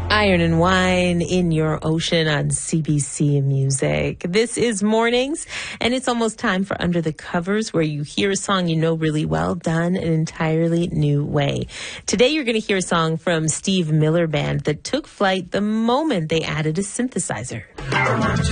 Iron and Wine in Your Ocean on CBC Music. This is Mornings, and it's almost time for Under the Covers, where you hear a song you know really well, done an entirely new way. Today, you're going to hear a song from Steve Miller Band that took flight the moment they added a synthesizer.